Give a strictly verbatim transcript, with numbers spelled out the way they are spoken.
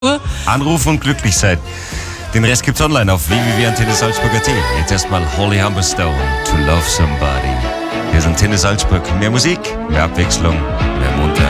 Anrufen und glücklich sein. Den Rest gibt's online auf w w w punkt antenne salzburg punkt a t. Jetzt erstmal Holly Humberstone, To Love Somebody. Wir sind Antenne Salzburg. Mehr Musik, mehr Abwechslung, mehr Montag.